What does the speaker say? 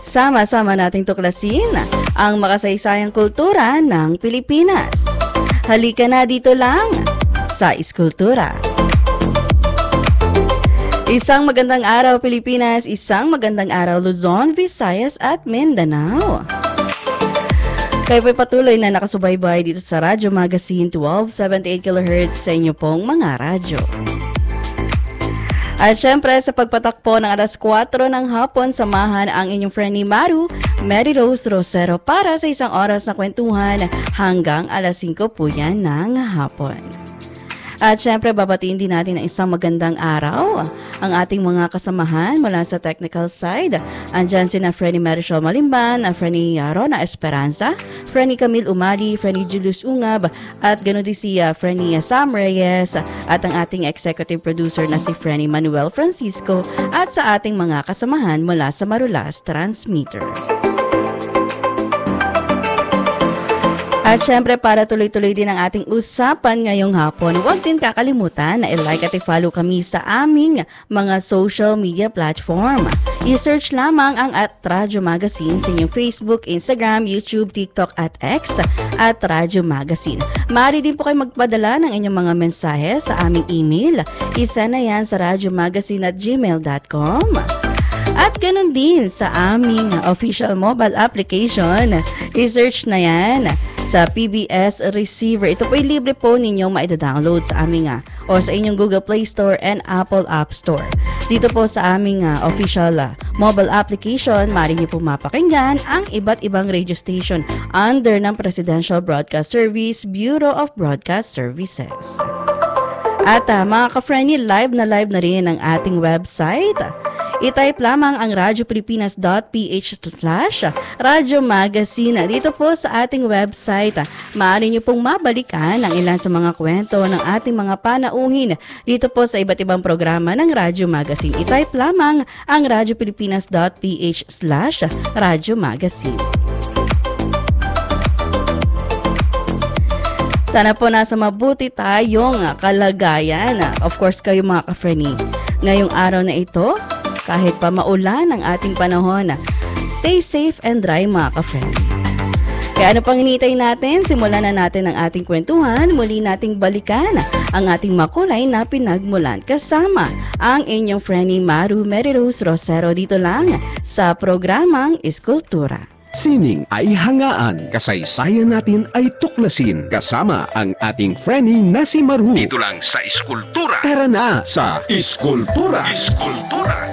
Sama-sama nating tuklasin ang makasaysayang kultura ng Pilipinas. Halika na dito lang sa Iskultura. Isang magandang araw Pilipinas, isang magandang araw Luzon, Visayas at Mindanao. Kayo po'y patuloy na nakasubaybay dito sa Radyo Magazine 1278 kHz sa inyo pong mga radyo. At syempre sa pagpatakpo ng alas 4 ng hapon, samahan ang inyong friendly Maru, Mary Rose Rosero para sa isang oras na kwentuhan hanggang alas 5 po yan ng hapon. At syempre babatiin din natin ng isang magandang araw ang ating mga kasamahan mula sa technical side. Andyan sina Frenny Marichol Malimban, Frenny Rona Esperanza, Frenny Camille Umali, Frenny Julius Ungab, at ganoon din si Frenny Sam Reyes at ang ating executive producer na si Frenny Manuel Francisco at sa ating mga kasamahan mula sa Marulas Transmitter. At syempre para tuloy-tuloy din ang ating usapan ngayong hapon, huwag din kakalimutan na i-like at i-follow kami sa aming mga social media platform. I-search lamang ang @Radyo Magazine sa inyong Facebook, Instagram, YouTube, TikTok at X at Radyo Magazine. Maaari din po kayo magpadala ng inyong mga mensahe sa aming email. Isa na yan sa radyomagazine@gmail.com. At ganun din sa aming official mobile application. I-search na yan sa PBS Receiver. Ito po ay libre po ninyong maida-download sa aming o sa inyong Google Play Store and Apple App Store. Dito po sa aming official mobile application, maaari niyo po mapakinggan ang iba't ibang radio station under ng Presidential Broadcast Service, Bureau of Broadcast Services. At mga ka-friendly, live na rin ang ating website. I-type lamang ang radiopilipinas.ph/Radyo Magazine. Dito po sa ating website, maaari nyo pong mabalikan ang ilan sa mga kwento ng ating mga panauhin dito po sa iba't ibang programa ng Radyo Magazine. I-type lamang ang radiopilipinas.ph/Radyo Magazine. Sana po nasa mabuti tayong kalagayan. Of course, kayo mga ka-friendly. Ngayong araw na ito, kahit pa maulan ang ating panahon, stay safe and dry mga ka-friend. Kaya ano pang hinihintay natin? Simulan na natin ang ating kwentuhan. Muli nating balikan ang ating makulay na pinagmulan kasama ang inyong friendly Maru Mary Rose Rosero dito lang sa programang Iskultura. Sining ay hangaan, kasaysayan natin ay tuklasin kasama ang ating friendly na si Maru. Dito lang sa Iskultura. Tara na sa Iskultura. Iskultura.